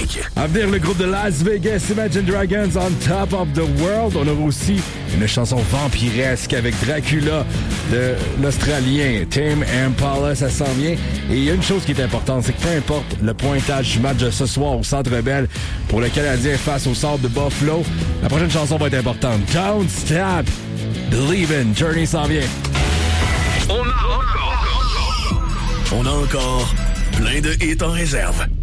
musique. À venir, le groupe de Las Vegas, Imagine Dragons, On Top of the World. On aura aussi une chanson vampiresque avec Dracula de l'Australien Tame Impala, ça s'en vient. Et il y a une chose qui est importante, c'est que peu importe le pointage du match de ce soir au Centre Bell pour le Canadien face au Sort de Buffalo, la prochaine chanson va être importante. Don't Stop, Believe in, Journey s'en vient. On a encore plein de hits en réserve.